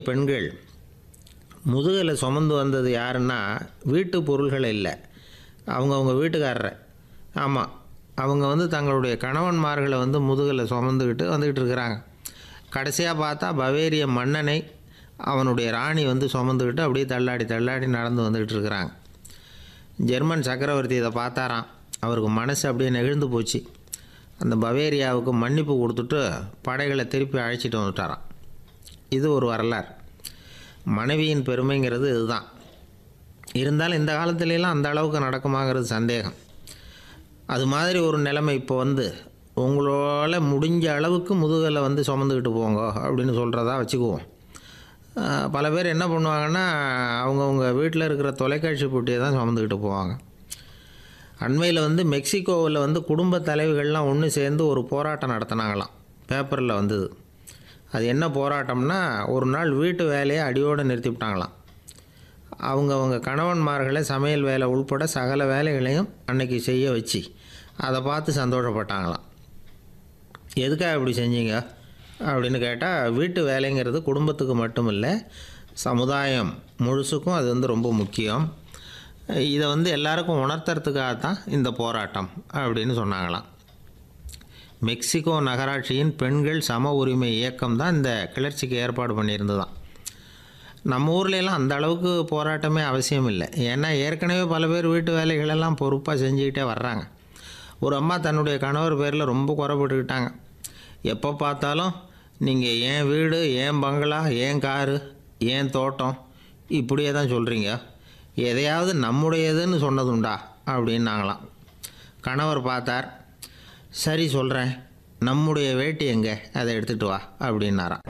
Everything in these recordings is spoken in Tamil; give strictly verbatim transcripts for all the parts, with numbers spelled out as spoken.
பெண்கள் முதுகில் சுமந்து வந்தது யாருன்னா வீட்டு பொருள்கள் இல்லை, அவங்கவுங்க வீட்டுக்காரரை. ஆமாம், அவங்க வந்து தங்களுடைய கணவன்மார்களை வந்து முதுகில் சுமந்துக்கிட்டு வந்துக்கிட்டு இருக்கிறாங்க. கடைசியாக பார்த்தா பவேரிய மன்னனை அவனுடைய ராணி வந்து சுமந்துக்கிட்டு அப்படியே தள்ளாடி தள்ளாடி நடந்து வந்துக்கிட்டு இருக்கிறாங்க. ஜெர்மன் சக்கரவர்த்தி இதை பார்த்தாராம். அவருக்கு மனசு அப்படியே நெகிழ்ந்து போச்சு. அந்த பவேரியாவுக்கு மன்னிப்பு கொடுத்துட்டு படைகளை திருப்பி அழைச்சிட்டு வந்துட்டாராம். இது ஒரு வரலாறு. மனைவியின் பெருமைங்கிறது இதுதான். இருந்தாலும் இந்த காலத்துலலாம் அந்த அளவுக்கு நடக்குமாங்கிறது சந்தேகம். அது மாதிரி ஒரு நிலைமை இப்போ வந்து உங்களால் முடிஞ்ச அளவுக்கு முதுகில் வந்து சுமந்துக்கிட்டு போங்க அப்படின்னு சொல்கிறதா வச்சுக்குவோம். பல பேர் என்ன பண்ணுவாங்கன்னா, அவங்கவுங்க வீட்டில் இருக்கிற தொலைக்காட்சி போட்டியை தான் சுமந்துக்கிட்டு போவாங்க. அண்மையில் வந்து மெக்சிகோவில் வந்து குடும்ப தலைவிகள்லாம் ஒன்று சேர்ந்து ஒரு போராட்டம் நடத்தினாங்களாம். பேப்பரில் வந்தது. அது என்ன போராட்டம்னா, ஒரு நாள் வீட்டு வேலையை அடியோடு நிறுத்திவிட்டாங்களாம். அவங்கவுங்க கணவன்மார்களை சமையல் வேலை உள்பட சகல வேலைகளையும் அன்னைக்கு செய்ய வச்சு அதை பார்த்து சந்தோஷப்பட்டாங்களாம். எதுக்காக இப்படி செஞ்சீங்க அப்படின்னு கேட்டால், வீட்டு வேலைங்கிறது குடும்பத்துக்கு மட்டும் இல்லை, சமுதாயம் முழுசுக்கும் அது வந்து ரொம்ப முக்கியம். இதை வந்து எல்லாருக்கும் உணர்த்துறதுக்காக தான் இந்த போராட்டம் அப்படின்னு சொன்னாங்களாம். மெக்சிகோ நகராட்சியின் பெண்கள் சம உரிமை இயக்கம் தான் இந்த கிளர்ச்சிக்கு ஏற்பாடு பண்ணியிருந்ததான். நம்ம ஊர்லெலாம் அந்த அளவுக்கு போராட்டமே அவசியம் இல்லை. ஏன்னா ஏற்கனவே பல பேர் வீட்டு வேலைகளெல்லாம் பொறுப்பாக செஞ்சுக்கிட்டே வர்றாங்க. ஒரு அம்மா தன்னுடைய கணவர் பேரில் ரொம்ப குறைபட்டுக்கிட்டாங்க. எப்போ பார்த்தாலும் நீங்கள் ஏன் வீடு, ஏன் பங்களா, ஏன் காரு, ஏன் தோட்டம் இப்படியே தான் சொல்கிறீங்க, எதையாவது நம்முடையதுன்னு சொன்னதுண்டா அப்படின்னாங்களாம். கணவர் பார்த்தார். சரி சொல்கிறேன், நம்முடைய வேட்டி எங்கே, அதை எடுத்துகிட்டு வா அப்படின்னாராம்.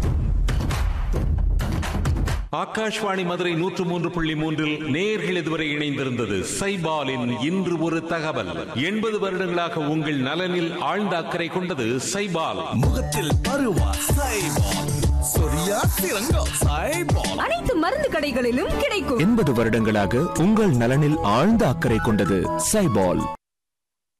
ஆகாஷ்வாணி மதுரை நூற்று மூன்று புள்ளி மூன்றில் நேயர்கள் இதுவரை இணைந்திருந்தது சைபாலின் இன்று ஒரு தகவல். எண்பது வருடங்களாக உங்கள் நலனில் ஆழ்ந்த அக்கறை கொண்டது சைபால். முகத்தில் பருவா சைபால், சொரியா சிறங்கா சைபால், அனைத்து மருந்து கடைகளிலும் கிடைக்கும். எண்பது வருடங்களாக உங்கள் நலனில் ஆழ்ந்த அக்கறை கொண்டது சைபால்.